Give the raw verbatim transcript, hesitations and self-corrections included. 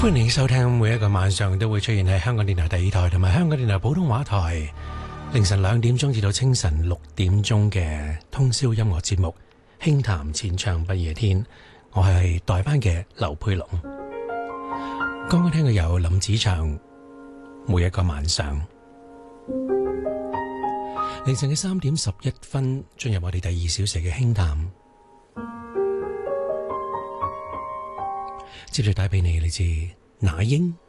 歡迎收聽，每一個晚上都會出現喺香港電台第二台同埋香港電台普通話台凌晨兩點鐘至到清晨六點鐘嘅通宵音樂節目《輕談淺唱不夜天》，我係代班嘅劉佩龍。剛剛聽嘅有林子祥《每一個晚上》。凌晨嘅三點十一分，進入我哋第二小時嘅輕談。接住帶俾你嚟自那英